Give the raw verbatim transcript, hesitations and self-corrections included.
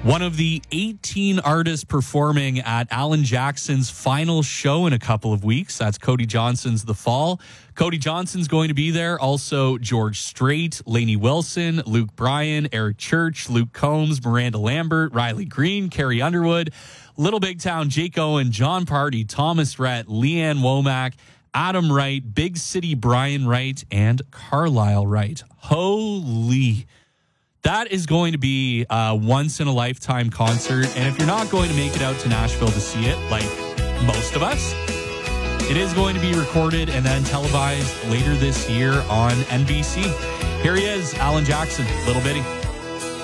One of the eighteen artists performing at Alan Jackson's final show in a couple of weeks. That's Cody Johnson's The Fall. Cody Johnson's going to be there. Also, George Strait, Lainey Wilson, Luke Bryan, Eric Church, Luke Combs, Miranda Lambert, Riley Green, Carrie Underwood, Little Big Town, Jake Owen, John Party, Thomas Rhett, Leanne Womack, Adam Wright, Big City Brian Wright, and Carlisle Wright. Holy... That is going to be a once-in-a-lifetime concert. And if you're not going to make it out to Nashville to see it, like most of us, it is going to be recorded and then televised later this year on N B C. Here he is, Alan Jackson, Little Bitty.